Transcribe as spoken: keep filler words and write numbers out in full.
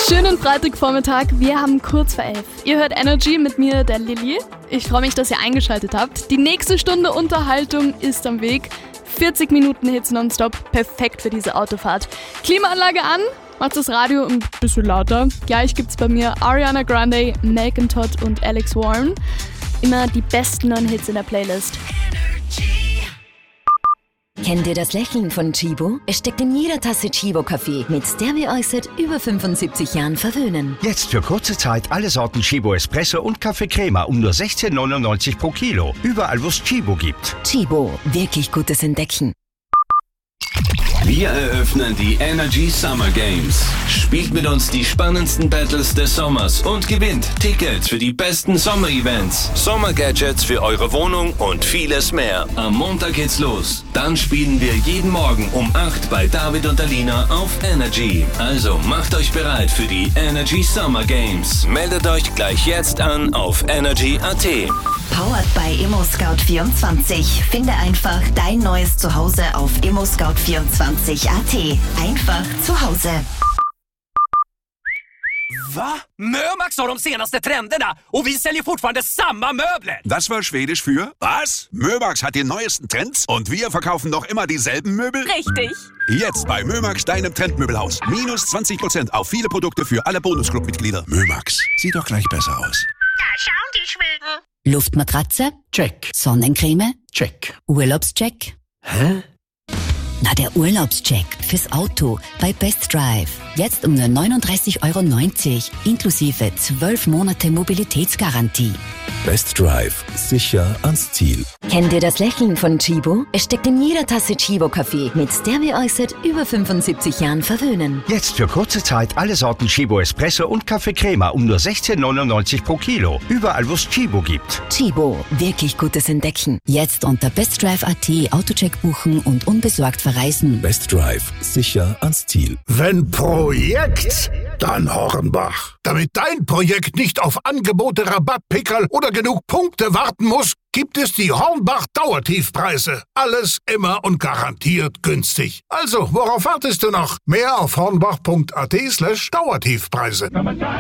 Schönen Freitagvormittag, wir haben kurz vor elf. Ihr hört Energy mit mir, der Lilly. Ich freue mich, dass ihr eingeschaltet habt. Die nächste Stunde Unterhaltung ist am Weg. vierzig Minuten Hits nonstop, perfekt für diese Autofahrt. Klimaanlage an, macht das Radio ein bisschen lauter. Gleich gibt's bei mir Ariana Grande, Malcolm Todd und Alex Warren. Immer die besten neuen Hits in der Playlist. Kennt ihr das Lächeln von Chibo? Es steckt in jeder Tasse Chibo-Kaffee, mit der wir euch seit über fünfundsiebzig Jahren verwöhnen. Jetzt für kurze Zeit alle Sorten Chibo Espresso und Kaffee Crema um nur sechzehn neunundneunzig pro Kilo. Überall, wo es Chibo gibt. Chibo, wirklich gutes Entdecken. Wir eröffnen die Energy Summer Games. Spielt mit uns die spannendsten Battles des Sommers und gewinnt Tickets für die besten Sommer-Events, Sommer-Gadgets für eure Wohnung und vieles mehr. Am Montag geht's los. Dann spielen wir jeden Morgen um acht bei David und Alina auf Energy. Also macht euch bereit für die Energy Summer Games. Meldet euch gleich jetzt an auf energy punkt at. Powered by ImmoScout vierundzwanzig. Finde einfach dein neues Zuhause auf ImmoScout vierundzwanzig punkt at. Einfach zu Hause. Va? Mömax har de senaste trenderna och vi säljer fortfarande samma möbler. Das war schwedisch für was? Mömax hat die neuesten Trends und wir verkaufen noch immer dieselben Möbel? Richtig. Jetzt bei Mömax, deinem Trendmöbelhaus. Minus zwanzig Prozent auf viele Produkte für alle Bonusclub-Mitglieder. Mömax, sieht doch gleich besser aus. Da schauen die Schweden. Luftmatratze? Check. Sonnencreme? Check. Urlaubscheck? Hä? Na, der Urlaubscheck fürs Auto bei Best Drive. Jetzt um nur neununddreißig Euro neunzig, inklusive zwölf Monate Mobilitätsgarantie. Best Drive. Sicher ans Ziel. Kennt ihr das Lächeln von Chibo? Es steckt in jeder Tasse Chibo-Kaffee, mit der wir euch seit über fünfundsiebzig Jahren verwöhnen. Jetzt für kurze Zeit alle Sorten Chibo Espresso und Kaffee Crema um nur sechzehn neunundneunzig pro Kilo. Überall, wo es Chibo gibt. Chibo, wirklich gutes Entdecken. Jetzt unter bestdrive punkt at Autocheck buchen und unbesorgt verreisen. Best Drive. Sicher ans Ziel. Wenn Projekt, dann Hornbach. Damit dein Projekt nicht auf Angebote, Rabattpickerl oder genug Punkte warten muss, gibt es die Hornbach Dauertiefpreise. Alles immer und garantiert günstig. Also, worauf wartest du noch? Mehr auf hornbach punkt at slash Dauertiefpreise.